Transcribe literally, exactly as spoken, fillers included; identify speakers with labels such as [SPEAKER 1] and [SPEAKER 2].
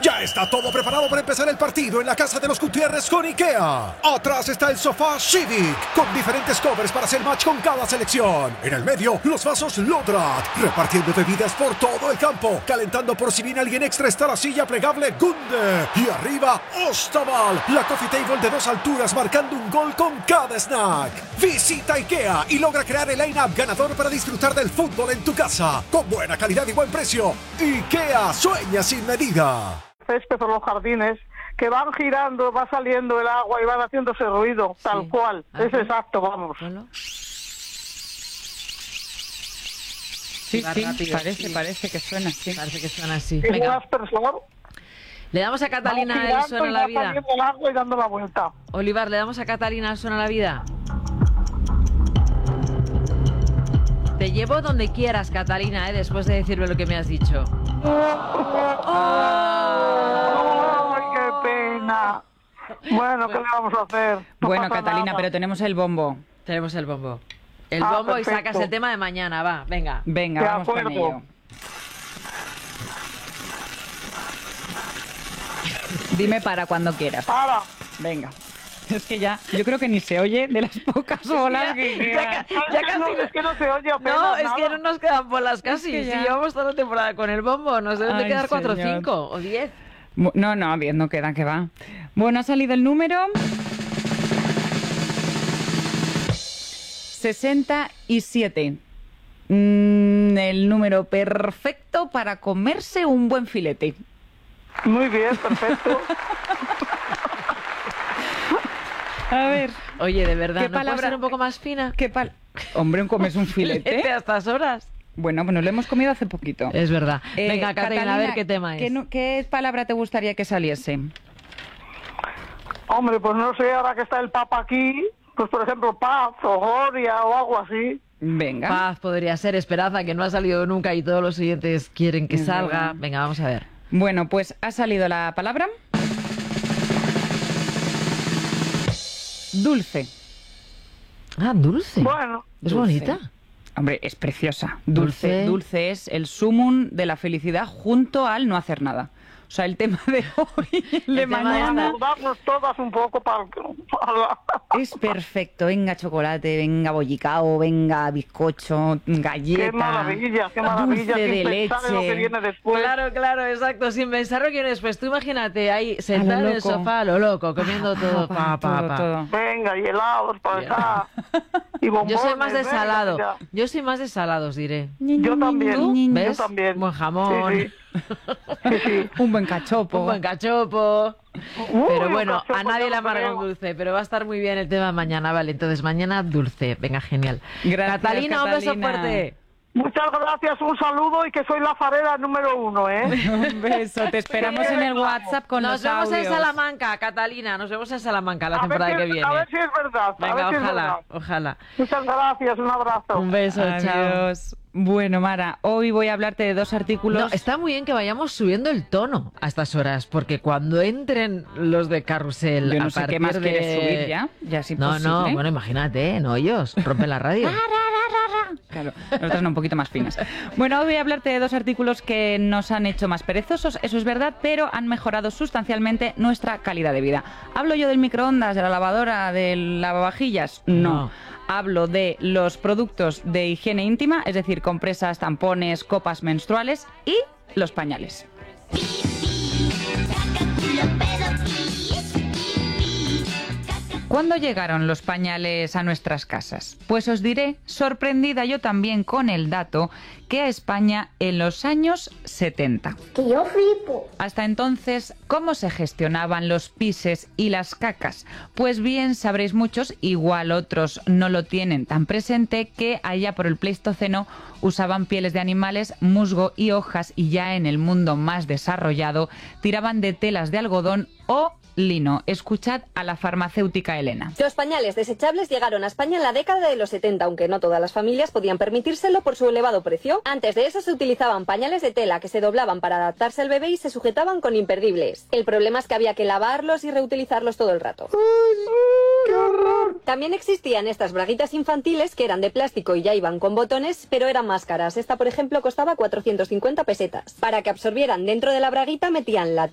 [SPEAKER 1] Ya está todo preparado para empezar el partido en la casa de los Gutiérrez con IKEA. Atrás está el sofá Civic, con diferentes covers para hacer match con cada selección. En el medio, los vasos Lodrat, repartiendo bebidas por todo el campo. Calentando por si viene alguien extra está la silla plegable Gunde. Y arriba, Ostaval, la coffee table de dos alturas marcando un gol con cada snack. Visita IKEA y logra crear el line-up ganador para disfrutar del fútbol en tu casa. Con buena calidad y buen precio. IKEA, sueña sin medida.
[SPEAKER 2] Césped o los jardines que van girando, va saliendo el agua y van haciendo ese ruido, tal sí. cual. Ajá. Es exacto, vamos.
[SPEAKER 3] Bueno.
[SPEAKER 4] Sí, sí, rápido, parece, sí. parece que suena así.
[SPEAKER 3] Parece que suena así.
[SPEAKER 2] ¿Es un aspersor?
[SPEAKER 3] Le damos a Catalina el suena a la vida.
[SPEAKER 2] El agua y dando la vuelta.
[SPEAKER 3] Olivar, le damos a Catalina el suena a la vida. Te llevo donde quieras, Catalina, ¿eh? Después de decirme lo que me has dicho.
[SPEAKER 2] ¡Oh! ¡Ay, qué pena! Bueno, ¿qué le vamos a hacer? No
[SPEAKER 4] bueno, Catalina, nada. Pero tenemos el bombo.
[SPEAKER 3] Tenemos el bombo. El
[SPEAKER 2] ah,
[SPEAKER 3] bombo
[SPEAKER 2] perfecto.
[SPEAKER 3] Y sacas el tema de mañana, va, venga.
[SPEAKER 4] Venga,
[SPEAKER 2] de
[SPEAKER 4] vamos
[SPEAKER 2] acuerdo.
[SPEAKER 4] con ello. Dime para cuando quieras.
[SPEAKER 2] Para.
[SPEAKER 4] Venga. Es que ya, yo creo que ni se oye de las pocas bolas que quedan.
[SPEAKER 2] Ya, ya casi no, es que no se oye apenas,
[SPEAKER 3] no, es
[SPEAKER 2] nada.
[SPEAKER 3] que no nos quedan bolas casi. Es que si llevamos toda la temporada con el bombo, nos deben de
[SPEAKER 4] Ay,
[SPEAKER 3] quedar cuatro o
[SPEAKER 4] señor.
[SPEAKER 3] cinco o diez.
[SPEAKER 4] No, no, diez no quedan, que va. Bueno, ha salido el número sesenta y siete. Mm, el número perfecto para comerse un buen filete.
[SPEAKER 2] Muy bien, perfecto.
[SPEAKER 4] A ver.
[SPEAKER 3] Oye, de verdad,
[SPEAKER 4] ¿qué
[SPEAKER 3] ¿no
[SPEAKER 4] palabra
[SPEAKER 3] puede ser un poco más fina?
[SPEAKER 4] ¿Qué pal Hombre, ¿comes un filete?
[SPEAKER 3] ¿A estas horas?
[SPEAKER 4] Bueno, pues nos lo hemos comido hace poquito.
[SPEAKER 3] Es verdad.
[SPEAKER 4] Eh,
[SPEAKER 3] Venga, Catalina, Catalina, a ver qué tema es.
[SPEAKER 4] ¿qué, no, ¿Qué palabra te gustaría que saliese?
[SPEAKER 2] Hombre, pues no sé, ahora que está el Papa aquí, pues por ejemplo, paz o gloria o algo así.
[SPEAKER 4] Venga.
[SPEAKER 3] Paz podría ser, Esperanza, que no ha salido nunca y todos los siguientes quieren que es salga. Verdad. Venga, vamos a ver.
[SPEAKER 4] Bueno, pues ha salido la palabra dulce.
[SPEAKER 3] Ah, dulce.
[SPEAKER 2] Bueno.
[SPEAKER 3] Es
[SPEAKER 4] dulce.
[SPEAKER 3] bonita.
[SPEAKER 4] Hombre, es preciosa. Dulce.
[SPEAKER 3] Dulce.
[SPEAKER 4] Dulce es el sumum de la felicidad junto al no hacer nada. O sea, el tema de hoy, el de mañana...
[SPEAKER 2] Darnos todas un poco para... para...
[SPEAKER 4] Es perfecto. Venga chocolate, venga bollicao, venga bizcocho, galleta...
[SPEAKER 2] ¡Qué maravilla, qué maravilla!
[SPEAKER 4] Dulce de
[SPEAKER 2] sin
[SPEAKER 4] leche.
[SPEAKER 2] pensar en lo que viene después.
[SPEAKER 3] Claro, claro, exacto. Sin pensar lo que viene después. Tú imagínate ahí, sentada en el
[SPEAKER 4] loco.
[SPEAKER 3] sofá, a lo loco, comiendo
[SPEAKER 4] Pa,
[SPEAKER 3] todo,
[SPEAKER 4] pa,
[SPEAKER 3] pa, pa,
[SPEAKER 4] todo,
[SPEAKER 3] pa.
[SPEAKER 4] todo.
[SPEAKER 2] Venga, y helados para acá. Y bombones,
[SPEAKER 3] Yo soy más de
[SPEAKER 2] venga,
[SPEAKER 3] salado.
[SPEAKER 2] ya.
[SPEAKER 3] Yo soy más de salados, diré.
[SPEAKER 2] Yo también.
[SPEAKER 3] ¿Tú? ¿Ves?
[SPEAKER 2] Yo también.
[SPEAKER 3] Buen jamón.
[SPEAKER 2] Sí, sí. Sí, sí.
[SPEAKER 4] Un buen cachopo.
[SPEAKER 3] Un buen cachopo.
[SPEAKER 2] Uy,
[SPEAKER 3] Pero
[SPEAKER 2] un
[SPEAKER 3] bueno,
[SPEAKER 2] cachopo
[SPEAKER 3] a nadie
[SPEAKER 2] yo
[SPEAKER 3] le
[SPEAKER 2] no
[SPEAKER 3] amarga
[SPEAKER 2] creo.
[SPEAKER 3] un dulce, pero va a estar muy bien el tema mañana, vale. Entonces mañana dulce. Venga, genial.
[SPEAKER 4] Gracias,
[SPEAKER 3] Catalina, un beso
[SPEAKER 4] Catalina.
[SPEAKER 3] fuerte.
[SPEAKER 2] Muchas gracias, un saludo y que soy la farera número uno, ¿eh?
[SPEAKER 4] Un beso. Te esperamos en el WhatsApp con
[SPEAKER 3] Nos
[SPEAKER 4] los
[SPEAKER 3] vemos
[SPEAKER 4] audios.
[SPEAKER 3] en Salamanca, Catalina. Nos vemos en Salamanca la
[SPEAKER 2] A ver
[SPEAKER 3] temporada
[SPEAKER 2] si
[SPEAKER 3] que
[SPEAKER 2] es-
[SPEAKER 3] viene.
[SPEAKER 2] A ver si es verdad. a
[SPEAKER 3] Venga,
[SPEAKER 2] ver si es
[SPEAKER 3] ojalá,
[SPEAKER 2] verdad.
[SPEAKER 3] ojalá.
[SPEAKER 2] Muchas gracias, un abrazo.
[SPEAKER 3] Un beso, chao.
[SPEAKER 4] Adiós. Bueno, Mara, hoy voy a hablarte de dos artículos.
[SPEAKER 3] No, está muy bien que vayamos subiendo el tono a estas horas, porque cuando entren los de Carrusel
[SPEAKER 4] Yo no
[SPEAKER 3] a
[SPEAKER 4] sé
[SPEAKER 3] partir
[SPEAKER 4] qué más
[SPEAKER 3] de...
[SPEAKER 4] quieres subir ya. Ya es
[SPEAKER 3] No,
[SPEAKER 4] imposible.
[SPEAKER 3] no, bueno, imagínate, no ellos, rompen la radio.
[SPEAKER 4] Claro, nosotras no, un poquito más finas. Bueno, hoy voy a hablarte de dos artículos que nos han hecho más perezosos, eso es verdad, pero han mejorado sustancialmente nuestra calidad de vida. ¿Hablo yo del microondas, de la lavadora, del lavavajillas? No.
[SPEAKER 3] No.
[SPEAKER 4] Hablo de los productos de higiene íntima, es decir, compresas, tampones, copas menstruales y los pañales. ¿Cuándo llegaron los pañales a nuestras casas? Pues os diré, sorprendida yo también con el dato, que a España en los años setenta.
[SPEAKER 5] Que yo flipo.
[SPEAKER 4] Hasta entonces, ¿cómo se gestionaban los pises y las cacas? Pues bien, sabréis muchos, igual otros no lo tienen tan presente, que allá por el Pleistoceno usaban pieles de animales, musgo y hojas, y ya en el mundo más desarrollado tiraban de telas de algodón o lino. Escuchad a la farmacéutica Elena.
[SPEAKER 5] Los pañales desechables llegaron a España en la década de los setenta, aunque no todas las familias podían permitírselo por su elevado precio. Antes de eso se utilizaban pañales de tela que se doblaban para adaptarse al bebé y se sujetaban con imperdibles. El problema es que había que lavarlos y reutilizarlos todo el rato. ¡Qué horror! También existían estas braguitas infantiles que eran de plástico y ya iban con botones, pero eran más caras. Esta, por ejemplo, costaba cuatrocientas cincuenta pesetas. Para que absorbieran dentro de la braguita metían la